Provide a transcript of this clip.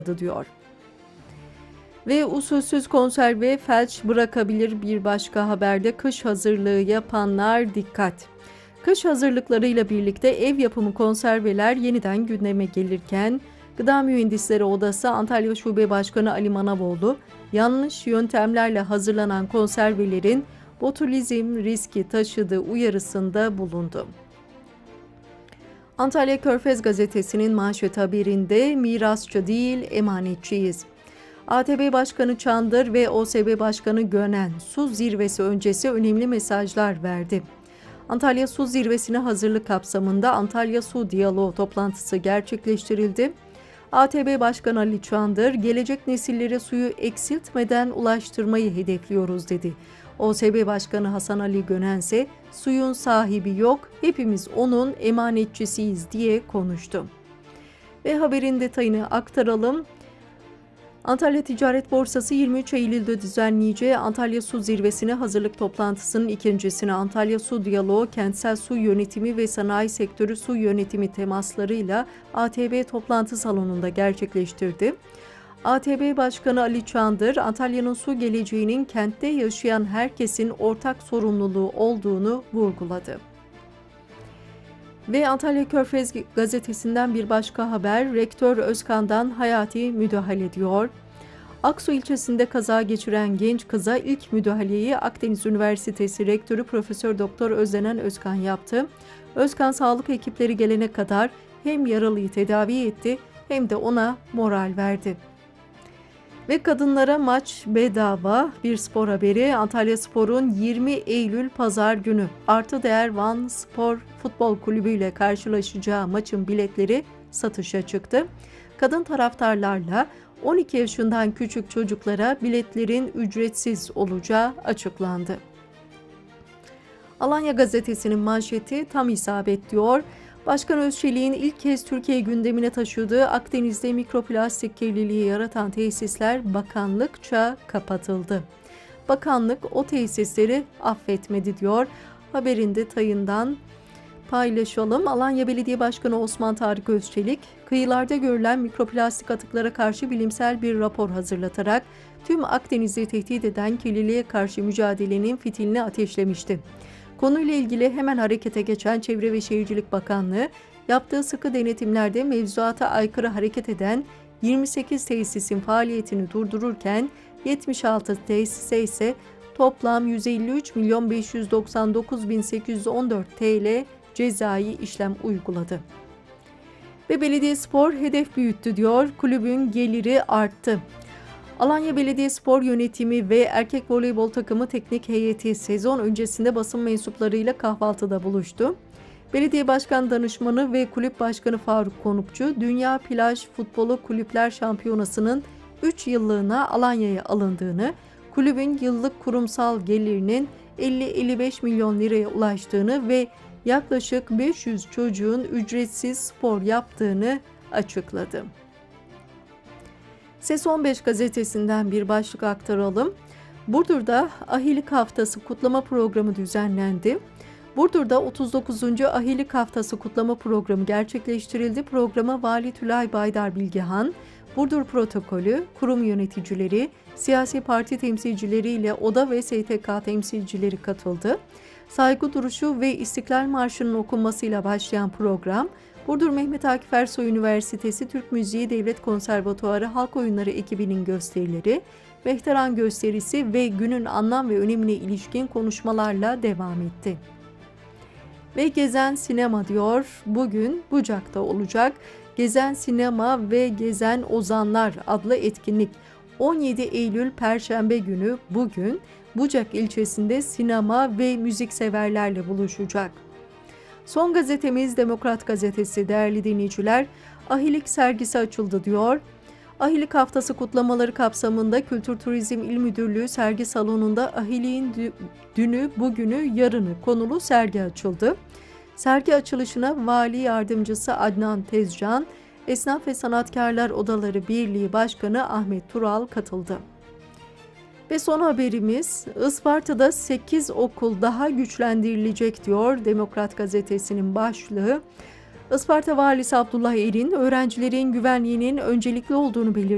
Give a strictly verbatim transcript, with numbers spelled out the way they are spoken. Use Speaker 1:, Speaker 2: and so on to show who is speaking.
Speaker 1: diyor. Ve usulsüz konserve felç bırakabilir. Bir başka haberde kış hazırlığı yapanlar dikkat. Kış hazırlıklarıyla birlikte ev yapımı konserveler yeniden gündeme gelirken Gıda Mühendisleri Odası Antalya Şube Başkanı Ali Manavoğlu, yanlış yöntemlerle hazırlanan konservelerin botulizm riski taşıdığı uyarısında bulundu. Antalya Körfez Gazetesi'nin manşet haberinde mirasçı değil emanetçiyiz. A T B Başkanı Çandır ve O S B Başkanı Gönen su zirvesi öncesi önemli mesajlar verdi. Antalya Su Zirvesi'ne hazırlık kapsamında Antalya Su Diyaloğu toplantısı gerçekleştirildi. A T B Başkanı Ali Çandır, gelecek nesillere suyu eksiltmeden ulaştırmayı hedefliyoruz dedi. O S B Başkanı Hasan Ali Gönen ise suyun sahibi yok, hepimiz onun emanetçisiyiz diye konuştu. Ve haberin detayını aktaralım. Antalya Ticaret Borsası yirmi üç Eylül'de düzenleyeceği Antalya Su Zirvesi'ne hazırlık toplantısının ikincisini Antalya Su Diyaloğu, kentsel su yönetimi ve sanayi sektörü su yönetimi temaslarıyla A T B toplantı salonunda gerçekleştirdi. A T B Başkanı Ali Çandır, Antalya'nın su geleceğinin kentte yaşayan herkesin ortak sorumluluğu olduğunu vurguladı. Ve Antalya Körfez Gazetesi'nden bir başka haber, Rektör Özkan'dan hayati müdahale diyor. Aksu ilçesinde kaza geçiren genç kıza ilk müdahaleyi Akdeniz Üniversitesi Rektörü Profesör Doktor Özlenen Özkan yaptı. Özkan sağlık ekipleri gelene kadar hem yaralıyı tedavi etti hem de ona moral verdi. Ve kadınlara maç bedava. Bir spor haberi, Antalyaspor'un yirmi Eylül Pazar günü Artı Değer Van Spor Futbol Kulübü ile karşılaşacağı maçın biletleri satışa çıktı. Kadın taraftarlarla on iki yaşından küçük çocuklara biletlerin ücretsiz olacağı açıklandı. Alanya Gazetesi'nin manşeti tam isabet diyor. Başkan Özçelik'in ilk kez Türkiye gündemine taşıdığı Akdeniz'de mikroplastik kirliliği yaratan tesisler bakanlıkça kapatıldı. Bakanlık o tesisleri affetmedi diyor. Haberin detayından paylaşalım. Alanya Belediye Başkanı Osman Tarık Özçelik, kıyılarda görülen mikroplastik atıklara karşı bilimsel bir rapor hazırlatarak tüm Akdeniz'i tehdit eden kirliliğe karşı mücadelenin fitilini ateşlemişti. Konuyla ilgili hemen harekete geçen Çevre ve Şehircilik Bakanlığı, yaptığı sıkı denetimlerde mevzuata aykırı hareket eden yirmi sekiz tesisin faaliyetini durdururken yetmiş altı tesise ise toplam yüz elli üç milyon beş yüz doksan dokuz bin sekiz yüz on dört TL cezai işlem uyguladı. Ve Belediyespor hedef büyüttü diyor, kulübün geliri arttı. Alanya Belediyespor Yönetimi ve erkek voleybol takımı teknik heyeti sezon öncesinde basın mensuplarıyla kahvaltıda buluştu. Belediye Başkan Danışmanı ve Kulüp Başkanı Faruk Konukçu, Dünya Plaj Futbolu Kulüpler Şampiyonası'nın üç yıllığına Alanya'ya alındığını, kulübün yıllık kurumsal gelirinin elli elli beş milyon liraya ulaştığını ve yaklaşık beş yüz çocuğun ücretsiz spor yaptığını açıkladı. Ses on beş gazetesinden bir başlık aktaralım. Burdur'da Ahilik Haftası kutlama programı düzenlendi. Burdur'da otuz dokuzuncu Ahilik Haftası kutlama programı gerçekleştirildi. Programa Vali Tülay Baydar Bilgehan, Burdur Protokolü, kurum yöneticileri, siyasi parti temsilcileri ile oda ve S T K temsilcileri katıldı. Saygı duruşu ve İstiklal Marşı'nın okunmasıyla başlayan program, Burdur Mehmet Akif Ersoy Üniversitesi Türk Müziği Devlet Konservatuarı Halk Oyunları ekibinin gösterileri, vehteran gösterisi ve günün anlam ve önemine ilişkin konuşmalarla devam etti. Ve Gezen Sinema diyor, bugün Bucak'ta olacak. Gezen Sinema ve Gezen Ozanlar adlı etkinlik on yedi Eylül Perşembe günü bugün Bucak ilçesinde sinema ve müzik severlerle buluşacak. Son gazetemiz Demokrat Gazetesi değerli dinleyiciler, Ahilik sergisi açıldı diyor. Ahilik Haftası kutlamaları kapsamında Kültür Turizm İl Müdürlüğü sergi salonunda Ahilik'in dünü, bugünü, yarını konulu sergi açıldı. Sergi açılışına Vali Yardımcısı Adnan Tezcan, Esnaf ve Sanatkarlar Odaları Birliği Başkanı Ahmet Tural katıldı. Ve son haberimiz, Isparta'da sekiz okul daha güçlendirilecek diyor Demokrat Gazetesi'nin başlığı. Isparta Valisi Abdullah Erin, öğrencilerin güvenliğinin öncelikli olduğunu belirtti.